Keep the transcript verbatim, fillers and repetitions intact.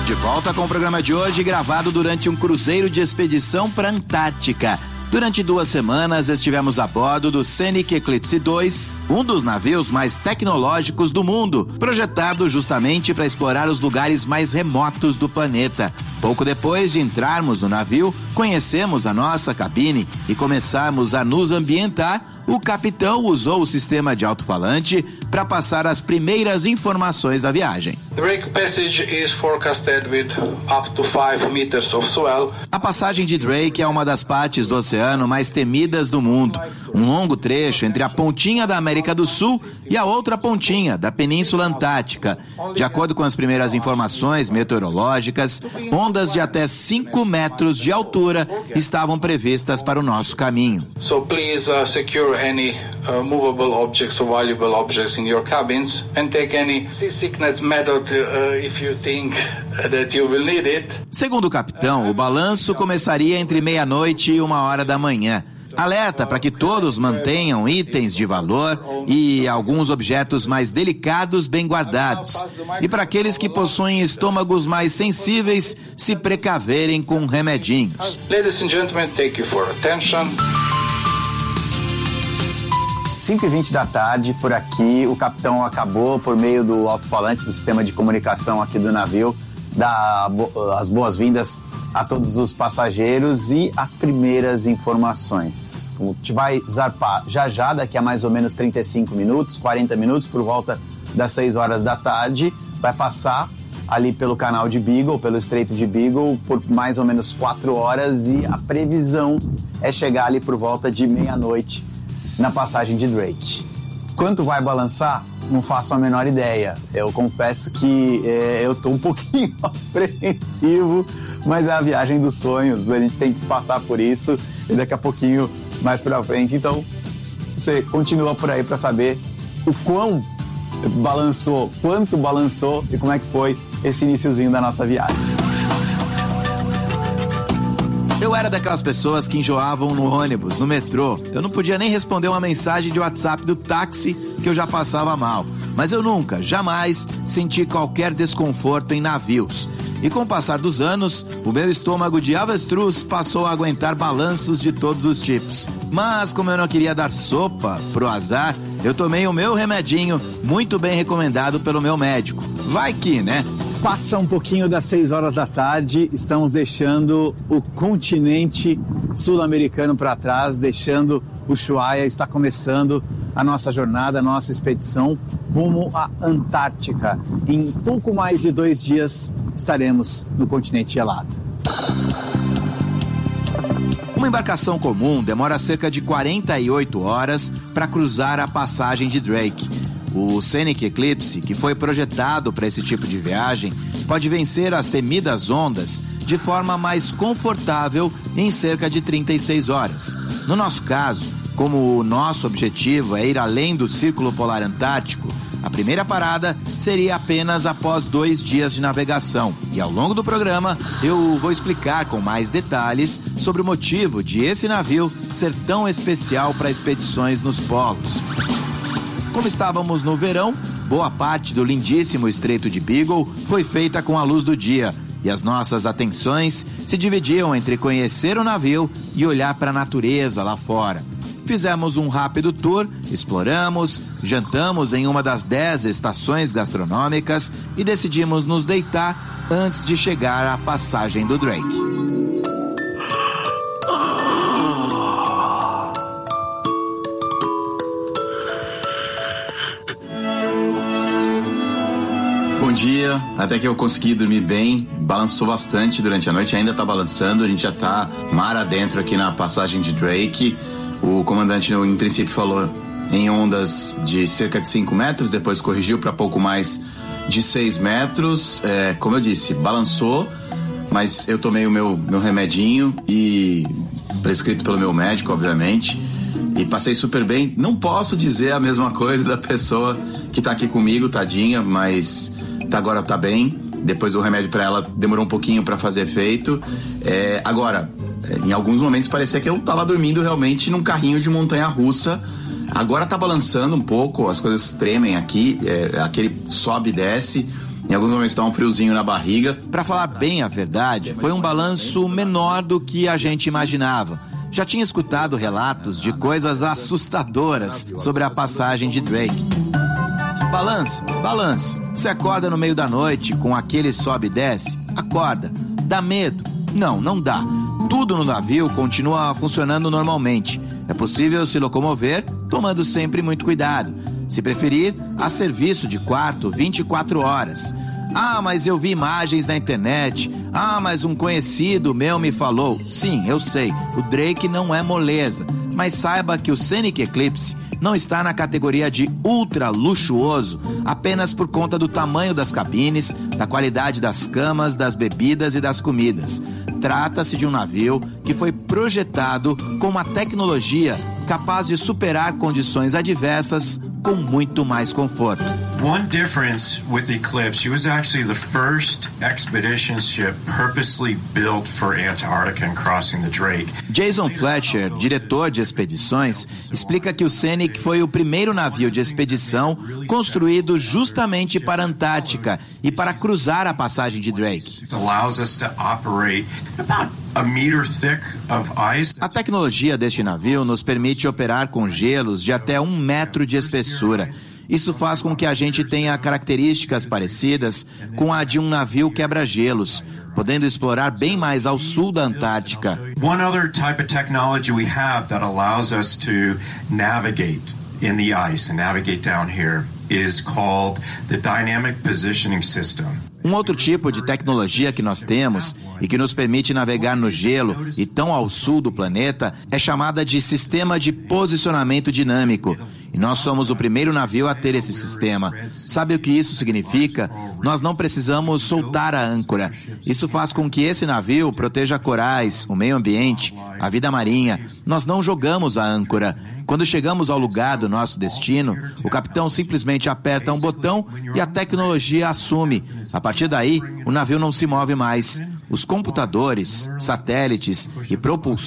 De volta com o programa de hoje, gravado durante um cruzeiro de expedição para a Antártica. Durante duas semanas estivemos a bordo do Scenic Eclipse dois, um dos navios mais tecnológicos do mundo, projetado justamente para explorar os lugares mais remotos do planeta. Pouco depois de entrarmos no navio, conhecemos a nossa cabine e começarmos a nos ambientar, o capitão usou o sistema de alto-falante para passar as primeiras informações da viagem. Drake Passage is forecasted with up to five meters of swell. A passagem de Drake é uma das partes do oceano mais temidas do mundo. Um longo trecho entre a pontinha da América do Sul e a outra pontinha da Península Antártica. De acordo com as primeiras informações meteorológicas, ondas de até cinco metros de altura estavam previstas para o nosso caminho. So please uh, secure any uh, movable objects or valuable objects in your cabins and take any seasickness method uh, if you think that you will need it. Segundo o capitão, o balanço começaria entre meia-noite e uma hora da manhã. Alerta para que todos mantenham itens de valor e alguns objetos mais delicados bem guardados. E para aqueles que possuem estômagos mais sensíveis, se precaverem com remedinhos. Ladies and gentlemen, thank you for attention. cinco e vinte da tarde, por aqui, o capitão acabou, por meio do alto-falante do sistema de comunicação aqui do navio, dar as boas-vindas a todos os passageiros e as primeiras informações. A gente vai zarpar já já, daqui a mais ou menos trinta e cinco minutos, quarenta minutos, por volta das seis horas da tarde, vai passar ali pelo canal de Beagle, pelo Estreito de Beagle, por mais ou menos quatro horas e a previsão é chegar ali por volta de meia-noite na passagem de Drake. Quanto vai balançar? Não faço a menor ideia. Eu confesso que é, eu estou um pouquinho apreensivo, mas é a viagem dos sonhos, a gente tem que passar por isso e daqui a pouquinho mais pra frente. Então, você continua por aí para saber o quão balançou, quanto balançou e como é que foi esse iniciozinho da nossa viagem. Eu era daquelas pessoas que enjoavam no ônibus, no metrô. Eu não podia nem responder uma mensagem de WhatsApp do táxi que eu já passava mal. Mas eu nunca, jamais senti qualquer desconforto em navios. E com o passar dos anos, o meu estômago de avestruz passou a aguentar balanços de todos os tipos. Mas como eu não queria dar sopa pro azar, eu tomei o meu remedinho, muito bem recomendado pelo meu médico. Vai que, né? Passa um pouquinho das seis horas da tarde, estamos deixando o continente sul-americano para trás, deixando o Ushuaia, está começando a nossa jornada, a nossa expedição rumo à Antártica. Em pouco mais de dois dias estaremos no continente gelado. Uma embarcação comum demora cerca de quarenta e oito horas para cruzar a passagem de Drake. O Scenic Eclipse, que foi projetado para esse tipo de viagem, pode vencer as temidas ondas de forma mais confortável em cerca de trinta e seis horas. No nosso caso, como o nosso objetivo é ir além do Círculo Polar Antártico, a primeira parada seria apenas após dois dias de navegação. E ao longo do programa, eu vou explicar com mais detalhes sobre o motivo de esse navio ser tão especial para expedições nos polos. Como estávamos no verão, boa parte do lindíssimo Estreito de Beagle foi feita com a luz do dia e as nossas atenções se dividiam entre conhecer o navio e olhar para a natureza lá fora. Fizemos um rápido tour, exploramos, jantamos em uma das dez estações gastronômicas e decidimos nos deitar antes de chegar à passagem do Drake. Bom dia, até que eu consegui dormir bem, balançou bastante durante a noite, ainda tá balançando, a gente já tá mar adentro aqui na passagem de Drake. O comandante, em princípio, falou em ondas de cerca de cinco metros, depois corrigiu para pouco mais de seis metros. É, como eu disse, balançou, mas eu tomei o meu, meu remedinho, e prescrito pelo meu médico, obviamente, e passei super bem. Não posso dizer a mesma coisa da pessoa que tá aqui comigo, tadinha, mas agora tá bem. Depois o remédio para ela demorou um pouquinho para fazer efeito. É, agora, em alguns momentos parecia que eu tava dormindo realmente num carrinho de montanha-russa. Agora tá balançando um pouco, as coisas tremem aqui, é, aquele sobe e desce. Em alguns momentos dá um friozinho na barriga. Para falar bem a verdade, foi um balanço menor do que a gente imaginava. Já tinha escutado relatos de coisas assustadoras sobre a passagem de Drake. Balança, balança. Você acorda no meio da noite com aquele sobe e desce? Acorda. Dá medo? Não, não dá. Tudo no navio continua funcionando normalmente. É possível se locomover, tomando sempre muito cuidado. Se preferir, há serviço de quarto vinte e quatro horas. Ah, mas eu vi imagens na internet. Ah, mas um conhecido meu me falou. Sim, eu sei, o Drake não é moleza. Mas saiba que o Scenic Eclipse não está na categoria de ultra luxuoso apenas por conta do tamanho das cabines, da qualidade das camas, das bebidas e das comidas. Trata-se de um navio que foi projetado com uma tecnologia capaz de superar condições adversas com muito mais conforto. One difference with the Eclipse, it was actually the first expedition ship purposely built for Antarctica and crossing the Drake. Jason Fletcher, diretor de expedições, explica que o Scenic foi o primeiro navio de expedição construído justamente para a Antártica e para cruzar a passagem de Drake. It allows us to operate about a meter thick of ice. A tecnologia deste navio nos permite operar com gelos de até um metro de espessura. Isso faz com que a gente tenha características parecidas com a de um navio quebra-gelos, podendo explorar bem mais ao sul da Antártica. One other type of technology we have that allows us to navigate in the ice and navigate down here is called the Dynamic Positioning System. Um outro tipo de tecnologia que nós temos e que nos permite navegar no gelo e tão ao sul do planeta é chamada de sistema de posicionamento dinâmico. E nós somos o primeiro navio a ter esse sistema. Sabe o que isso significa? Nós não precisamos soltar a âncora. Isso faz com que esse navio proteja corais, o meio ambiente, a vida marinha. Nós não jogamos a âncora. Quando chegamos ao lugar do nosso destino, o capitão simplesmente aperta um botão e a tecnologia assume. A partir daí, o navio não se move mais. Os computadores, satélites e propulsores